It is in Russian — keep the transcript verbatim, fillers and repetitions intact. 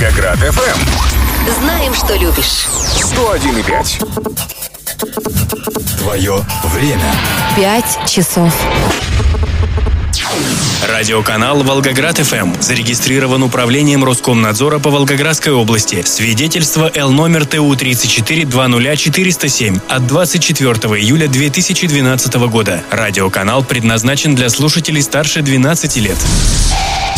Волгоград эф эм. Знаем, что любишь. сто один и пять. Твое время. Пять часов. Радиоканал «Волгоград эф эм» зарегистрирован управлением Роскомнадзора по Волгоградской области. Свидетельство Л номер Т У тридцать четыре двадцать четыреста семь от двадцать четвёртого июля две тысячи двенадцатого года. Радиоканал предназначен для слушателей старше двенадцати лет.